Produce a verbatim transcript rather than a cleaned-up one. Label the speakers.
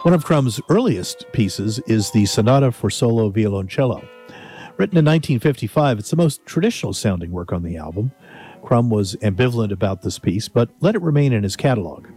Speaker 1: One of Crumb's earliest pieces is the Sonata for Solo Violoncello. Written in nineteen fifty-five, it's the most traditional-sounding work on the album. Crumb was ambivalent about this piece, but let it remain in his catalog.